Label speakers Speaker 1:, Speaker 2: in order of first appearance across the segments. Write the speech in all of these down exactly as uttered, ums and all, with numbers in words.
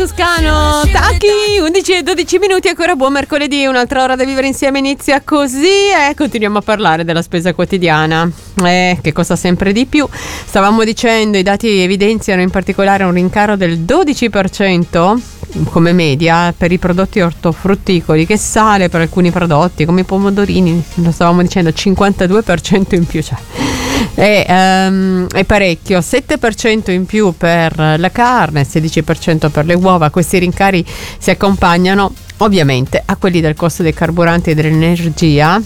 Speaker 1: Toscano, Taki, undici e dodici minuti, ancora buon mercoledì, un'altra ora da vivere insieme inizia così e continuiamo a parlare della spesa quotidiana, eh, che costa sempre di più. Stavamo dicendo, i dati evidenziano in particolare un rincaro del dodici per cento come media per i prodotti ortofrutticoli, che sale per alcuni prodotti come i pomodorini, lo stavamo dicendo, cinquantadue per cento in più, cioè è, um, è parecchio. Sette per cento in più per la carne, sedici per cento per le uova. Questi rincari si accompagnano ovviamente a quelli del costo dei carburanti e dell'energia,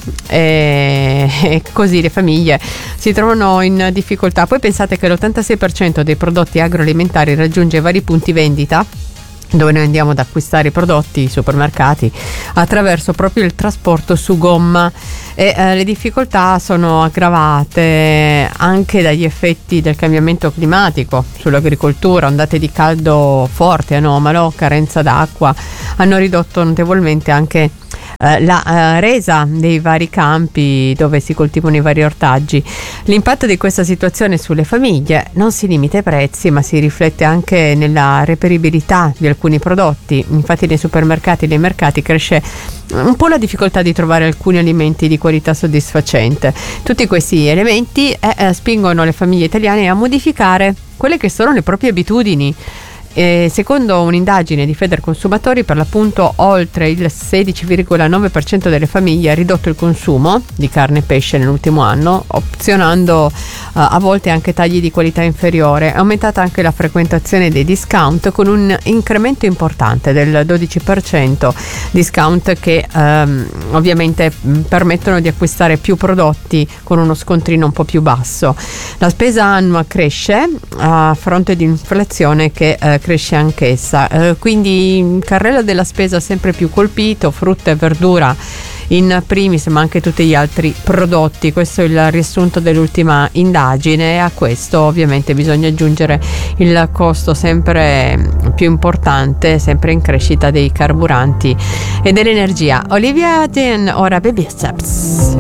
Speaker 1: e, e così le famiglie si trovano in difficoltà. Poi pensate che l'ottantasei per cento dei prodotti agroalimentari raggiunge vari punti vendita dove noi andiamo ad acquistare i prodotti, i supermercati, attraverso proprio il trasporto su gomma, e eh, le difficoltà sono aggravate anche dagli effetti del cambiamento climatico sull'agricoltura. Ondate di caldo forte, anomalo, carenza d'acqua hanno ridotto notevolmente anche Uh, la uh, resa dei vari campi dove si coltivano i vari ortaggi. L'impatto di questa situazione sulle famiglie non si limita ai prezzi, ma si riflette anche nella reperibilità di alcuni prodotti. Infatti nei supermercati e nei mercati cresce un po' la difficoltà di trovare alcuni alimenti di qualità soddisfacente. Tutti questi elementi eh, eh, spingono le famiglie italiane a modificare quelle che sono le proprie abitudini. E secondo un'indagine di Federconsumatori, per l'appunto oltre il sedici virgola nove per cento delle famiglie ha ridotto il consumo di carne e pesce nell'ultimo anno, opzionando uh, a volte anche tagli di qualità inferiore. È aumentata anche la frequentazione dei discount, con un incremento importante del dodici per cento, discount che um, ovviamente permettono di acquistare più prodotti con uno scontrino un po' più basso. La spesa annua cresce a fronte di inflazione che uh, cresce anch'essa, eh, quindi il carrello della spesa sempre più colpito, frutta e verdura in primis, ma anche tutti gli altri prodotti. Questo è il riassunto dell'ultima indagine, e a questo ovviamente bisogna aggiungere il costo sempre più importante, sempre in crescita, dei carburanti e dell'energia. Olivia Dean, ora Baby Steps.